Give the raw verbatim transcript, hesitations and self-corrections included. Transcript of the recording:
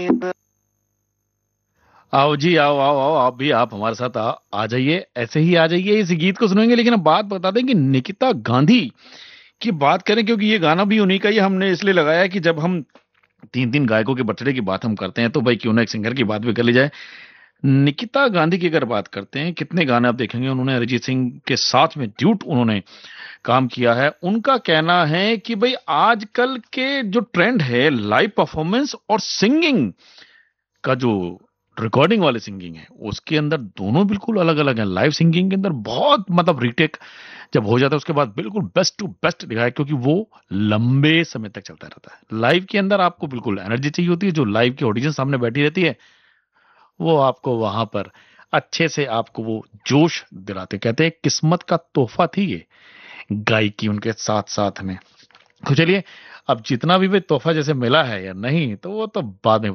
आओ जी, आओ आओ आओ, आप भी आप हमारे साथ आ, आ जाइए, ऐसे ही आ जाइए, इस गीत को सुनेंगे। लेकिन अब बात बता दें कि निकिता गांधी की बात करें, क्योंकि ये गाना भी उन्हीं का ही हमने इसलिए लगाया है कि जब हम तीन तीन गायकों के बर्थडे की बात हम करते हैं तो भाई क्यों ना एक सिंगर की बात भी कर ली जाए। निकिता गांधी की अगर बात करते हैं, कितने गाने आप देखेंगे उन्होंने अरिजीत सिंह के साथ में ड्यूट उन्होंने काम किया है। उनका कहना है कि भाई आजकल के जो ट्रेंड है लाइव परफॉर्मेंस और सिंगिंग का, जो रिकॉर्डिंग वाली सिंगिंग है उसके अंदर दोनों बिल्कुल अलग अलग है। लाइव सिंगिंग के अंदर बहुत मतलब रीटेक जब हो जाता है उसके बाद बिल्कुल बेस्ट टू बेस्ट दिखाया, क्योंकि वो लंबे समय तक चलता रहता है। लाइव के अंदर आपको बिल्कुल एनर्जी चाहिए होती है, जो लाइव की ऑडियंस सामने बैठी रहती है वो आपको वहां पर अच्छे से आपको वो जोश दिलाते। कहते हैं किस्मत का तोहफा थी ये गायकी उनके साथ साथ में। तो चलिए, अब जितना भी वे तोहफा जैसे मिला है या नहीं तो वो तो बाद में